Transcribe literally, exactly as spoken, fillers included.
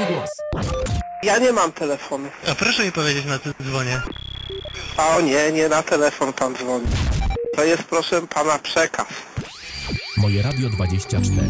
głos. Ja nie mam telefonu. A proszę mi powiedzieć, na co dzwonię. A o nie, nie na telefon pan dzwoni. To jest, proszę pana, przekaz. Moje Radio dwadzieścia cztery.